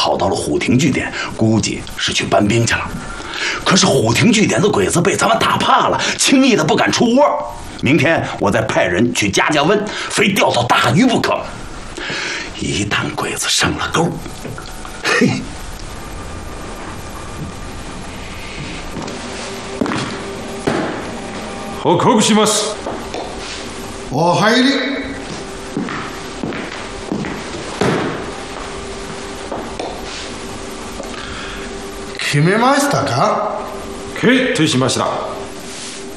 跑到了虎亭据点，估计是去搬兵去了。可是虎亭据点的鬼子被咱们打怕了，轻易的不敢出窝。明天我再派人去加温，非钓到大鱼不可。一旦鬼子上了钩，嘿！ 報告します。 お入り。決めましたか？ 決定しました。